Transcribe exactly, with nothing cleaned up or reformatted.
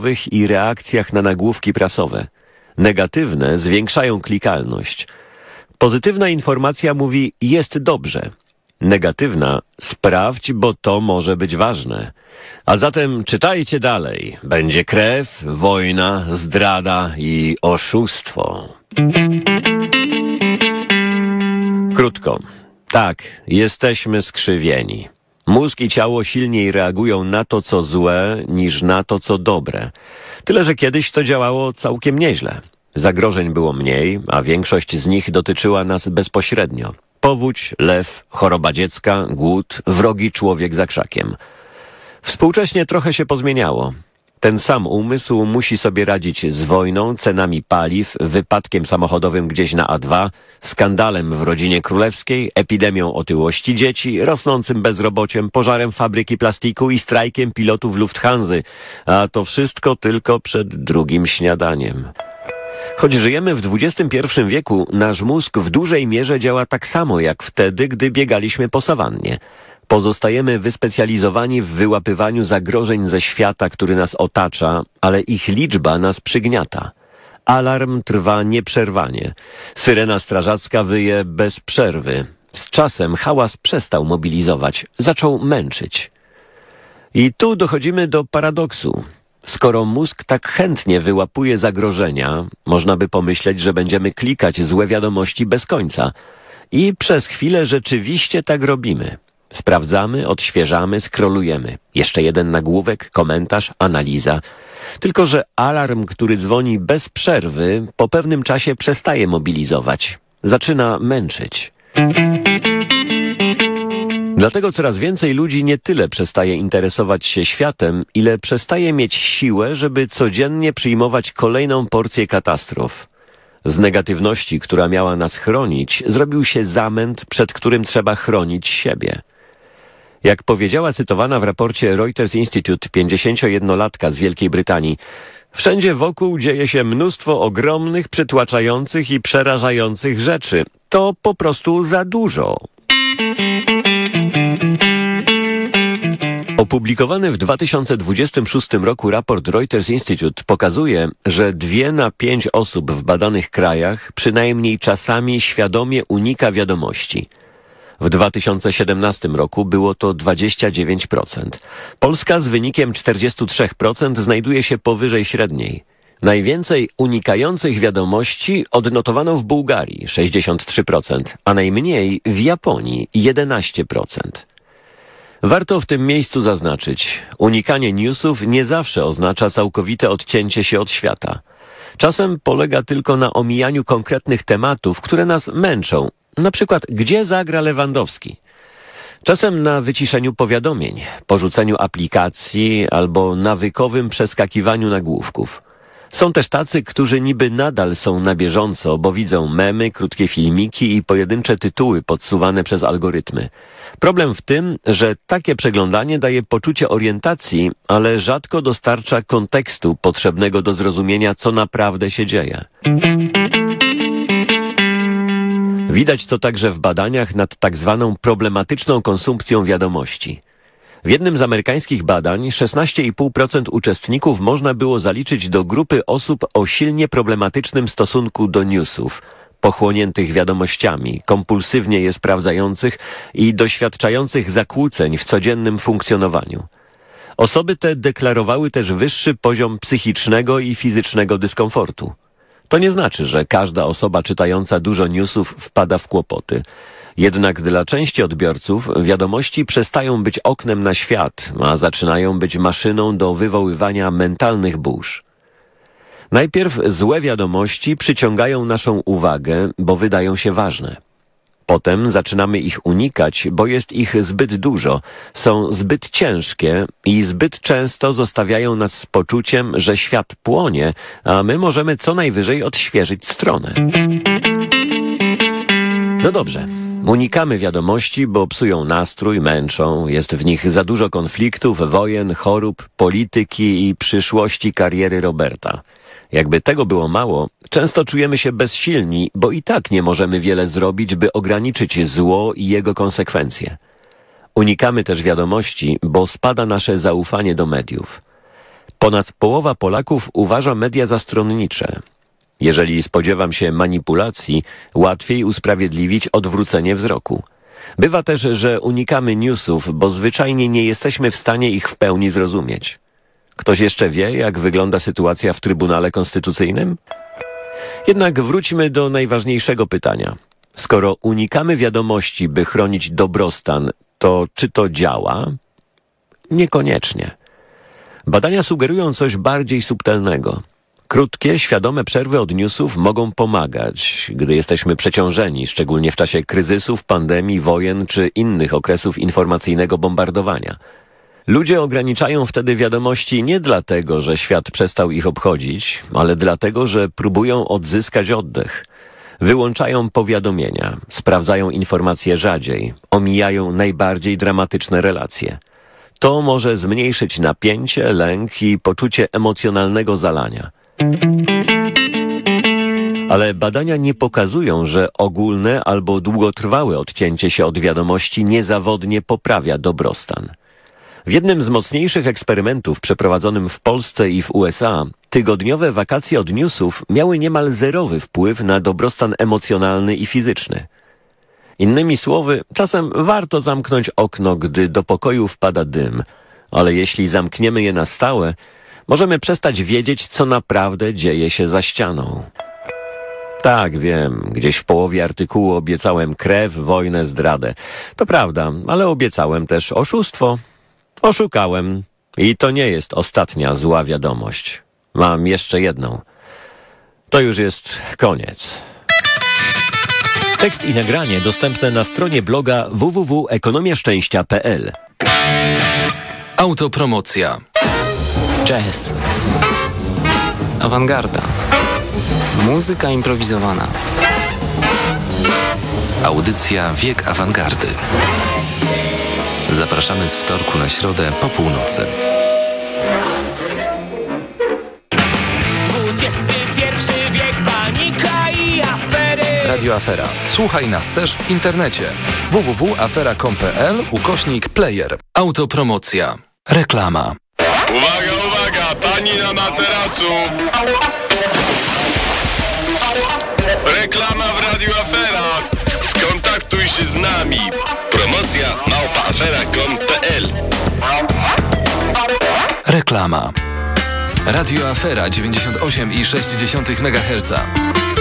i reakcjach na nagłówki prasowe. Negatywne zwiększają klikalność. Pozytywna informacja mówi jest dobrze. Negatywna sprawdź, bo to może być ważne. A zatem czytajcie dalej. Będzie krew, wojna, zdrada i oszustwo. Krótko. Tak, jesteśmy skrzywieni. Mózg i ciało silniej reagują na to, co złe, niż na to, co dobre. Tyle, że kiedyś to działało całkiem nieźle. Zagrożeń było mniej, a większość z nich dotyczyła nas bezpośrednio. Powódź, lew, choroba dziecka, głód, wrogi człowiek za krzakiem. Współcześnie trochę się pozmieniało. Ten sam umysł musi sobie radzić z wojną, cenami paliw, wypadkiem samochodowym gdzieś na A dwa, skandalem w rodzinie królewskiej, epidemią otyłości dzieci, rosnącym bezrobociem, pożarem fabryki plastiku i strajkiem pilotów Lufthansy, a to wszystko tylko przed drugim śniadaniem. Choć żyjemy w dwudziestym pierwszym wieku, nasz mózg w dużej mierze działa tak samo jak wtedy, gdy biegaliśmy po sawannie. Pozostajemy wyspecjalizowani w wyłapywaniu zagrożeń ze świata, który nas otacza, ale ich liczba nas przygniata. Alarm trwa nieprzerwanie. Syrena strażacka wyje bez przerwy. Z czasem hałas przestał mobilizować, zaczął męczyć. I tu dochodzimy do paradoksu. Skoro mózg tak chętnie wyłapuje zagrożenia, można by pomyśleć, że będziemy klikać złe wiadomości bez końca. I przez chwilę rzeczywiście tak robimy. Sprawdzamy, odświeżamy, scrollujemy. Jeszcze jeden nagłówek, komentarz, analiza. Tylko że alarm, który dzwoni bez przerwy, po pewnym czasie przestaje mobilizować. Zaczyna męczyć. Dlatego coraz więcej ludzi nie tyle przestaje interesować się światem, ile przestaje mieć siłę, żeby codziennie przyjmować kolejną porcję katastrof. Z negatywności, która miała nas chronić, zrobił się zamęt, przed którym trzeba chronić siebie. Jak powiedziała cytowana w raporcie Reuters Institute pięćdziesięciojednolatka z Wielkiej Brytanii, wszędzie wokół dzieje się mnóstwo ogromnych, przytłaczających i przerażających rzeczy. To po prostu za dużo. Opublikowany w dwa tysiące dwudziestym szóstym roku raport Reuters Institute pokazuje, że dwie na pięć osób w badanych krajach przynajmniej czasami świadomie unika wiadomości. W dwa tysiące siedemnastym roku było to dwadzieścia dziewięć procent. Polska z wynikiem czterdzieści trzy procent znajduje się powyżej średniej. Najwięcej unikających wiadomości odnotowano w Bułgarii sześćdziesiąt trzy procent, a najmniej w Japonii jedenaście procent. Warto w tym miejscu zaznaczyć, unikanie newsów nie zawsze oznacza całkowite odcięcie się od świata. Czasem polega tylko na omijaniu konkretnych tematów, które nas męczą. Na przykład, gdzie zagra Lewandowski? Czasem na wyciszeniu powiadomień, porzuceniu aplikacji albo nawykowym przeskakiwaniu nagłówków. Są też tacy, którzy niby nadal są na bieżąco, bo widzą memy, krótkie filmiki i pojedyncze tytuły podsuwane przez algorytmy. Problem w tym, że takie przeglądanie daje poczucie orientacji, ale rzadko dostarcza kontekstu potrzebnego do zrozumienia, co naprawdę się dzieje. Widać to także w badaniach nad tak zwaną problematyczną konsumpcją wiadomości. W jednym z amerykańskich badań szesnaście i pół procent uczestników można było zaliczyć do grupy osób o silnie problematycznym stosunku do newsów, pochłoniętych wiadomościami, kompulsywnie je sprawdzających i doświadczających zakłóceń w codziennym funkcjonowaniu. Osoby te deklarowały też wyższy poziom psychicznego i fizycznego dyskomfortu. To nie znaczy, że każda osoba czytająca dużo newsów wpada w kłopoty. Jednak dla części odbiorców wiadomości przestają być oknem na świat, a zaczynają być maszyną do wywoływania mentalnych burz. Najpierw złe wiadomości przyciągają naszą uwagę, bo wydają się ważne. Potem zaczynamy ich unikać, bo jest ich zbyt dużo, są zbyt ciężkie i zbyt często zostawiają nas z poczuciem, że świat płonie, a my możemy co najwyżej odświeżyć stronę. No dobrze. Unikamy wiadomości, bo psują nastrój, męczą, jest w nich za dużo konfliktów, wojen, chorób, polityki i przyszłości kariery Roberta. Jakby tego było mało, często czujemy się bezsilni, bo i tak nie możemy wiele zrobić, by ograniczyć zło i jego konsekwencje. Unikamy też wiadomości, bo spada nasze zaufanie do mediów. Ponad połowa Polaków uważa media za stronnicze. Jeżeli spodziewam się manipulacji, łatwiej usprawiedliwić odwrócenie wzroku. Bywa też, że unikamy newsów, bo zwyczajnie nie jesteśmy w stanie ich w pełni zrozumieć. Ktoś jeszcze wie, jak wygląda sytuacja w Trybunale Konstytucyjnym? Jednak wróćmy do najważniejszego pytania. Skoro unikamy wiadomości, by chronić dobrostan, to czy to działa? Niekoniecznie. Badania sugerują coś bardziej subtelnego. Krótkie, świadome przerwy od newsów mogą pomagać, gdy jesteśmy przeciążeni, szczególnie w czasie kryzysów, pandemii, wojen czy innych okresów informacyjnego bombardowania. Ludzie ograniczają wtedy wiadomości nie dlatego, że świat przestał ich obchodzić, ale dlatego, że próbują odzyskać oddech. Wyłączają powiadomienia, sprawdzają informacje rzadziej, omijają najbardziej dramatyczne relacje. To może zmniejszyć napięcie, lęk i poczucie emocjonalnego zalania. Ale badania nie pokazują, że ogólne albo długotrwałe odcięcie się od wiadomości niezawodnie poprawia dobrostan. W jednym z mocniejszych eksperymentów przeprowadzonym w Polsce i w U S A tygodniowe wakacje od newsów miały niemal zerowy wpływ na dobrostan emocjonalny i fizyczny. Innymi słowy, czasem warto zamknąć okno, gdy do pokoju wpada dym, ale jeśli zamkniemy je na stałe, możemy przestać wiedzieć, co naprawdę dzieje się za ścianą. Tak, wiem, gdzieś w połowie artykułu obiecałem krew, wojnę, zdradę. To prawda, ale obiecałem też oszustwo. Oszukałem i to nie jest ostatnia zła wiadomość. Mam jeszcze jedną. To już jest koniec. Tekst i nagranie dostępne na stronie bloga w w w kropka ekonomia szczęścia kropka p l. Autopromocja. Jazz. Awangarda. Muzyka improwizowana. Audycja Wiek Awangardy. Zapraszamy z wtorku na środę po północy. dwudziesty pierwszy wiek, panika i afery. Radio Afera. Słuchaj nas też w internecie. w w w kropka afera kropka com kropka p l ukośnik player. Autopromocja. Reklama. Uwaga, uwaga, pani na materacu. Reklama w Radiu Afera. Skontaktuj się z nami. Promocja małpa afera kropka com kropka p l. Reklama. Radio Afera dziewięćdziesiąt osiem i sześć dziesiątych megaherca.